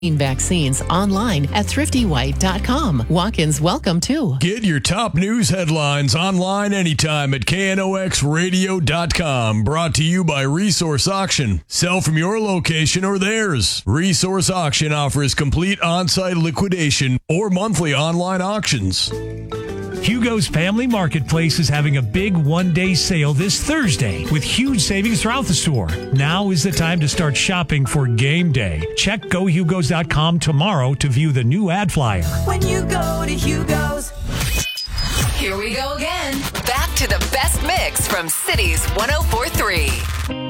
Vaccines online at thriftywhite.com. Walk-ins welcome too. Get your top news headlines online anytime at knoxradio.com. Brought to you by Resource Auction. Sell from your location or theirs. Resource Auction offers complete on-site liquidation or monthly online auctions. Hugo's Family Marketplace is having a big one-day sale this Thursday with huge savings throughout the store. Now is the time to start shopping for game day. Check GoHugos.com tomorrow to view the new ad flyer. When you go to Hugo's. Here we go again. Back to the best mix from Cities 104.3.